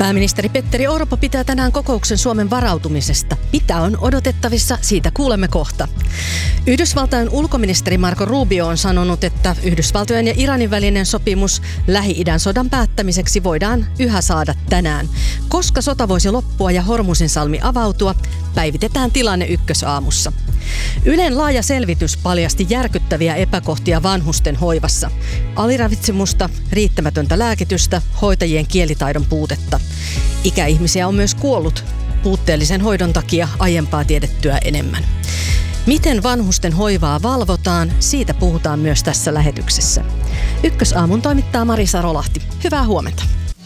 Pääministeri Petteri Orpo pitää tänään kokouksen Suomen varautumisesta. Mitä on odotettavissa, siitä kuulemme kohta. Yhdysvaltain ulkoministeri Marco Rubio on sanonut, että Yhdysvaltojen ja Iranin välinen sopimus Lähi-idän sodan päättämiseksi voidaan yhä saada tänään. Koska sota voisi loppua ja Hormuzinsalmi avautua, päivitetään tilanne Ykkösaamussa. Ylen laaja selvitys paljasti järkyttäviä epäkohtia vanhusten hoivassa. Aliravitsemusta, riittämätöntä lääkitystä, hoitajien kielitaidon puutetta. Ikäihmisiä on myös kuollut puutteellisen hoidon takia aiempaa tiedettyä enemmän. Miten vanhusten hoivaa valvotaan, siitä puhutaan myös tässä lähetyksessä. Ykkösaamun toimittaa Marisa Rolahti. Hyvää huomenta.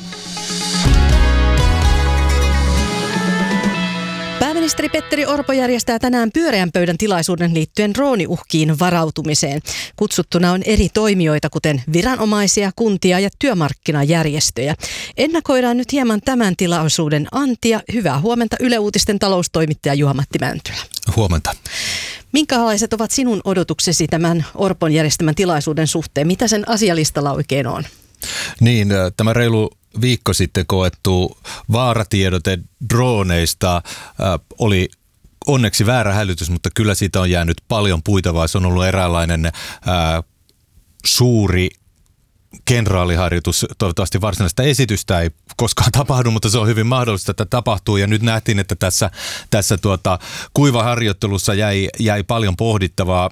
Pääministeri Petteri Orpo järjestää tänään pyöreän pöydän tilaisuuden liittyen drooniuhkiin varautumiseen. Kutsuttuna on eri toimijoita, kuten viranomaisia, kuntia ja työmarkkinajärjestöjä. Ennakoidaan nyt hieman tämän tilaisuuden antia. Hyvää huomenta Yle Uutisten taloustoimittaja Juha-Matti Mäntylä. Huomenta. Minkälaiset ovat sinun odotuksesi tämän Orpon järjestämän tilaisuuden suhteen? Mitä sen asialistalla oikein on? Niin, tämä reilu viikko sitten koettu vaaratiedote droneista oli onneksi väärä hälytys, mutta kyllä siitä on jäänyt paljon puitavaa. Se on ollut eräänlainen suuri kenraaliharjoitus. Toivottavasti varsinaista esitystä ei koskaan tapahdu, mutta se on hyvin mahdollista, että tapahtuu. Ja nyt nähtiin, että tässä kuivaharjoittelussa jäi paljon pohdittavaa.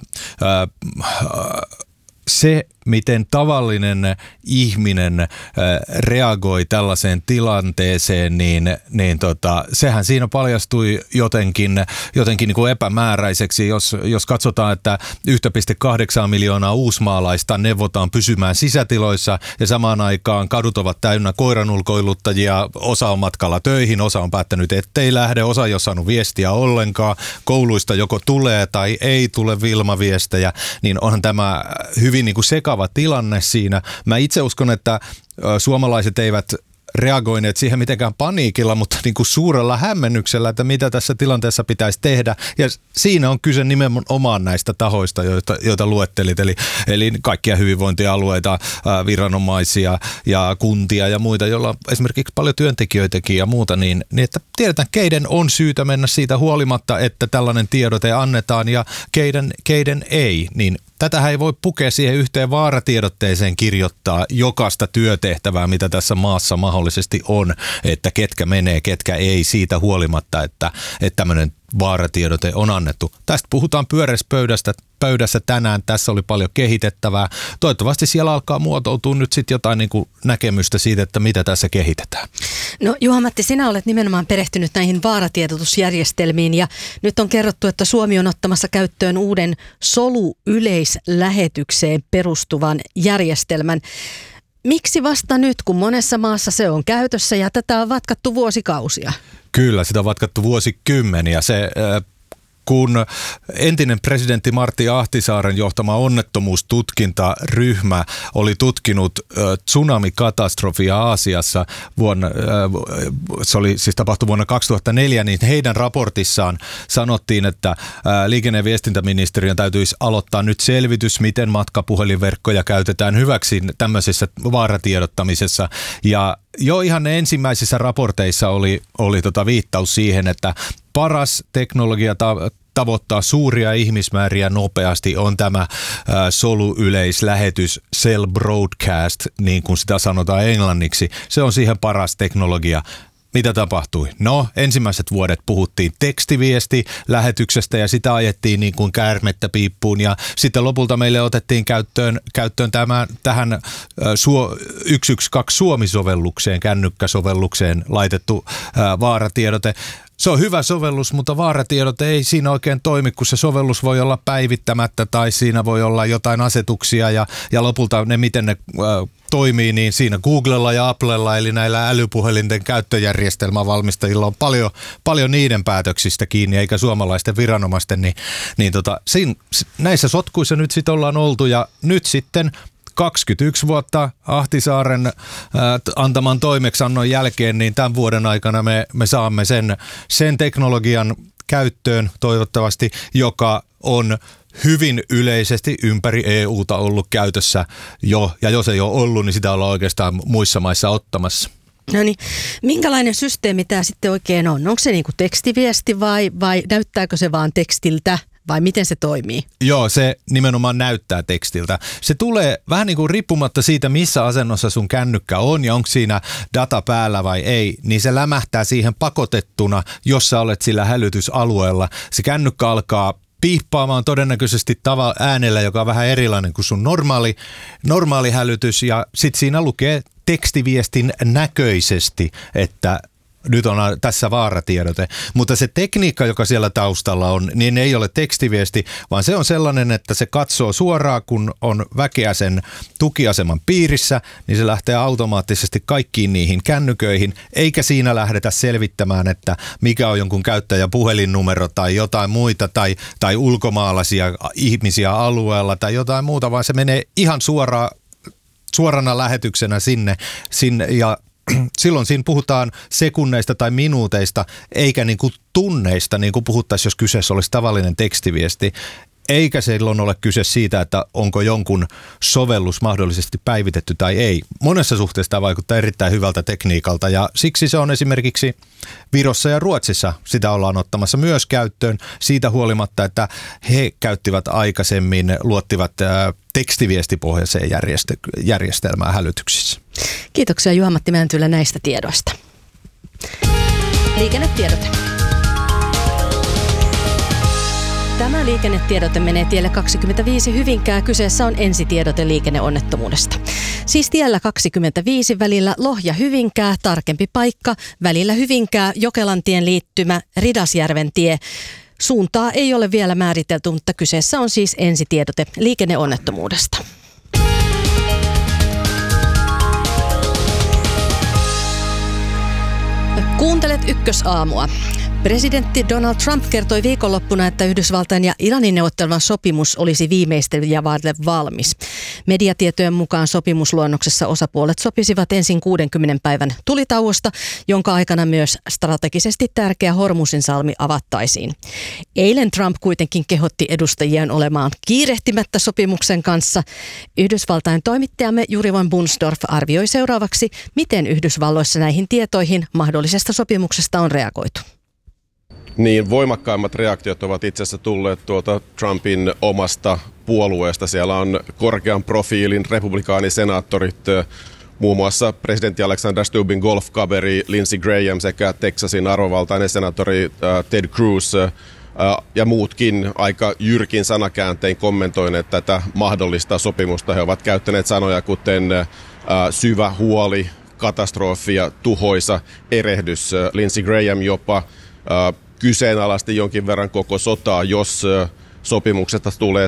Se, miten tavallinen ihminen reagoi tällaiseen tilanteeseen, niin sehän siinä paljastui jotenkin niin kuin epämääräiseksi, jos katsotaan, että 1,8 miljoonaa uusmaalaista neuvotaan pysymään sisätiloissa ja samaan aikaan kadut ovat täynnä koiranulkoiluttajia, osa on matkalla töihin, osa on päättänyt, ettei lähde, osa ei ole saanut viestiä ollenkaan, kouluista joko tulee tai ei tule Wilma-viestejä, niin onhan tämä hyvin niin kuin sekava tilanne siinä. Mä itse uskon, että suomalaiset eivät reagoineet siihen mitenkään paniikilla, mutta niin kuin suurella hämmennyksellä, että mitä tässä tilanteessa pitäisi tehdä. Ja siinä on kyse nimenomaan näistä tahoista, joita luettelit, eli kaikkia hyvinvointialueita, viranomaisia ja kuntia ja muita, joilla on esimerkiksi paljon työntekijöitäkin ja muuta, niin että tiedetään, keiden on syytä mennä siitä huolimatta, että tällainen tiedote annetaan ja keiden ei, niin tätähän ei voi pukea siihen yhteen vaaratiedotteeseen kirjoittaa jokaista työtehtävää, mitä tässä maassa mahdollisesti on, että ketkä menee, ketkä ei siitä huolimatta, että tämmöinen vaaratiedote on annettu. Tästä puhutaan pyöreässä pöydässä tänään. Tässä oli paljon kehitettävää. Toivottavasti siellä alkaa muotoutua nyt sitten jotain niin kuin näkemystä siitä, että mitä tässä kehitetään. No Juha-Matti, sinä olet nimenomaan perehtynyt näihin vaaratiedotusjärjestelmiin ja nyt on kerrottu, että Suomi on ottamassa käyttöön uuden soluyleislähetykseen perustuvan järjestelmän. Miksi vasta nyt, kun monessa maassa se on käytössä ja tätä on vatkattu vuosikausia? Kyllä, sitä on vatkattu vuosikymmeniä. Kun entinen presidentti Martti Ahtisaaren johtama onnettomuustutkintaryhmä oli tutkinut tsunamikatastrofia Aasiassa, se oli siis tapahtui vuonna 2004, niin heidän raportissaan sanottiin, että liikenne- ja viestintäministeriön täytyisi aloittaa nyt selvitys, miten matkapuhelinverkkoja käytetään hyväksi tämmöisessä vaaratiedottamisessa. Ja jo ihan ensimmäisissä raporteissa oli viittaus siihen, että paras teknologia tavoittaa suuria ihmismääriä nopeasti on tämä soluyleislähetys, cell broadcast, niin kuin sitä sanotaan englanniksi. Se on siihen paras teknologia. Mitä tapahtui? No, ensimmäiset vuodet puhuttiin tekstiviestilähetyksestä ja sitä ajettiin niin kuin käärmettä piippuun ja sitten lopulta meille otettiin käyttöön tähän 112 Suomi-sovellukseen, kännykkäsovellukseen laitettu vaaratiedote. Se on hyvä sovellus, mutta vaaratiedote ei siinä oikein toimi, kun se sovellus voi olla päivittämättä tai siinä voi olla jotain asetuksia ja lopulta miten ne toimii, niin siinä Googlella ja Applella eli näillä älypuhelinten käyttöjärjestelmävalmistajilla on paljon niiden päätöksistä kiinni, eikä suomalaisten viranomaisten, näissä sotkuissa nyt sitten ollaan oltu ja nyt sitten 21 vuotta Ahtisaaren antaman toimeksiannon jälkeen, niin tämän vuoden aikana me saamme sen teknologian käyttöön toivottavasti, joka on hyvin yleisesti ympäri EUta ollut käytössä jo, ja jos ei ole ollut, niin sitä ollaan oikeastaan muissa maissa ottamassa. No niin, minkälainen systeemi tämä sitten oikein on? Onko se niin kuin tekstiviesti vai näyttääkö se vaan tekstiltä? Vai miten se toimii? Joo, se nimenomaan näyttää tekstiltä. Se tulee vähän niin kuin riippumatta siitä, missä asennossa sun kännykkä on ja onko siinä data päällä vai ei, niin se lämähtää siihen pakotettuna, jos sä olet sillä hälytysalueella. Se kännykkä alkaa piippaamaan todennäköisesti äänellä, joka on vähän erilainen kuin sun normaali hälytys, ja sitten siinä lukee tekstiviestin näköisesti, että nyt on tässä vaaratiedote, mutta se tekniikka, joka siellä taustalla on, niin ei ole tekstiviesti, vaan se on sellainen, että se katsoo suoraan, kun on väkeä sen tukiaseman piirissä, niin se lähtee automaattisesti kaikkiin niihin kännyköihin, eikä siinä lähdetä selvittämään, että mikä on jonkun käyttäjän puhelinnumero tai jotain muita tai ulkomaalaisia ihmisiä alueella tai jotain muuta, vaan se menee ihan suorana lähetyksenä sinne ja silloin siinä puhutaan sekunneista tai minuuteista, eikä niin kuin tunneista, niin kuin puhuttaisiin, jos kyseessä olisi tavallinen tekstiviesti. Eikä silloin ole kyse siitä, että onko jonkun sovellus mahdollisesti päivitetty tai ei. Monessa suhteessa tämä vaikuttaa erittäin hyvältä tekniikalta ja siksi se on esimerkiksi Virossa ja Ruotsissa sitä ollaan ottamassa myös käyttöön siitä huolimatta, että he käyttivät aikaisemmin, luottivat tekstiviestipohjaiseen järjestelmään hälytyksissä. Kiitoksia Juha-Matti Mäntylä näistä tiedoista. Liikennetiedote. Tämä liikennetiedote menee tielle 25 Hyvinkää. Kyseessä on ensitiedote liikenneonnettomuudesta. Siis tiellä 25 välillä Lohja-Hyvinkää, tarkempi paikka, välillä Hyvinkää-Jokelantien liittymä Ridasjärven tie. Suuntaa ei ole vielä määritelty, mutta kyseessä on siis ensitiedote liikenneonnettomuudesta. Kuuntelet Ykkösaamua. Presidentti Donald Trump kertoi viikonloppuna, että Yhdysvaltain ja Iranin neuvottelema sopimus olisi viimeistelyjä vaille valmis. Mediatietojen mukaan sopimusluonnoksessa osapuolet sopisivat ensin 60 päivän tulitauosta, jonka aikana myös strategisesti tärkeä Hormuzin salmi avattaisiin. Eilen Trump kuitenkin kehotti edustajiaan olemaan kiirehtimättä sopimuksen kanssa. Yhdysvaltain toimittajamme Juri von Bunsdorf arvioi seuraavaksi, miten Yhdysvalloissa näihin tietoihin mahdollisesta sopimuksesta on reagoitu. Niin, voimakkaimmat reaktiot ovat itse asiassa tulleet tuolta Trumpin omasta puolueesta. Siellä on korkean profiilin republikaanisenaattorit, muun muassa presidentti Alexander Stubbin golfkaveri Lindsey Graham sekä Texasin arvovaltainen senaattori Ted Cruz ja muutkin aika jyrkin sanakääntein kommentoineet tätä mahdollista sopimusta. He ovat käyttäneet sanoja kuten syvä huoli, katastrofi ja tuhoisa erehdys. Lindsey Graham jopa kyseenalaisti jonkin verran koko sotaa, jos sopimuksesta tulee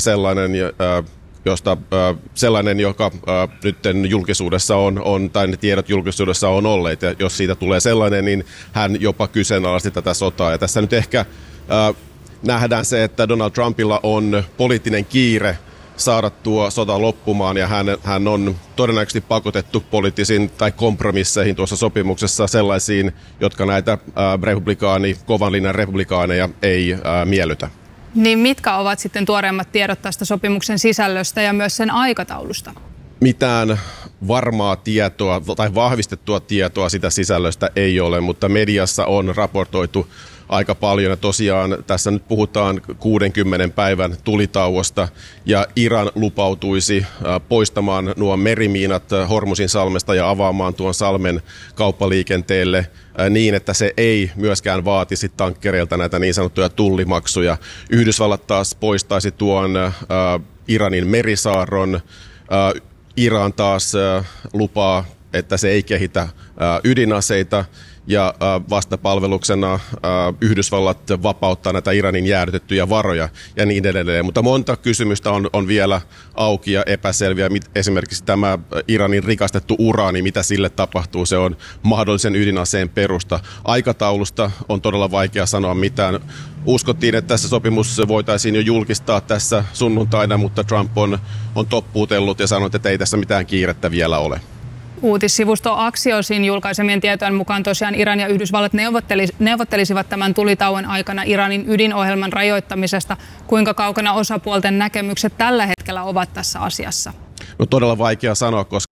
sellainen, joka nyt julkisuudessa on, tai ne tiedot julkisuudessa on olleet, ja jos siitä tulee sellainen, niin hän jopa kyseenalaisti tätä sotaa. Ja tässä nyt ehkä nähdään se, että Donald Trumpilla on poliittinen kiire saada tuo sota loppumaan, ja hän on todennäköisesti pakotettu poliittisiin tai kompromisseihin tuossa sopimuksessa sellaisiin, jotka näitä kovan linjan republikaaneja ei miellytä. Niin mitkä ovat sitten tuoreimmat tiedot tästä sopimuksen sisällöstä ja myös sen aikataulusta? Mitään varmaa tietoa tai vahvistettua tietoa sitä sisällöstä ei ole, mutta mediassa on raportoitu aika paljon. Ja tosiaan tässä nyt puhutaan 60 päivän tulitauosta ja Iran lupautuisi poistamaan nuo merimiinat Hormuzin salmesta ja avaamaan tuon salmen kauppaliikenteelle niin, että se ei myöskään vaatisi tankkereilta näitä niin sanottuja tullimaksuja. Yhdysvallat taas poistaisi tuon Iranin merisaarron. Iran taas lupaa, että se ei kehitä ydinaseita ja vastapalveluksena Yhdysvallat vapauttaa näitä Iranin jäädytettyjä varoja ja niin edelleen. Mutta monta kysymystä on vielä auki ja epäselviä. Esimerkiksi tämä Iranin rikastettu uraani, mitä sille tapahtuu, se on mahdollisen ydinaseen perusta. Aikataulusta on todella vaikea sanoa mitään. Uskottiin, että tässä sopimus voitaisiin jo julkistaa tässä sunnuntaina, mutta Trump on toppuutellut ja sanonut, että ei tässä mitään kiirettä vielä ole. Uutissivusto Axiosin julkaisemien tietojen mukaan tosiaan Iran ja Yhdysvallat neuvottelisivat tämän tulitauon aikana Iranin ydinohjelman rajoittamisesta. Kuinka kaukana osapuolten näkemykset tällä hetkellä ovat tässä asiassa? No todella vaikea sanoa, koska